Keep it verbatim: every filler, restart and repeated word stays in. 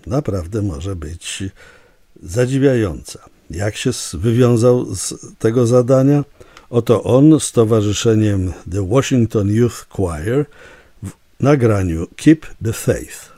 naprawdę może być zadziwiająca. Jak się wywiązał z tego zadania? Oto on z towarzyszeniem The Washington Youth Choir w nagraniu Keep the Faith.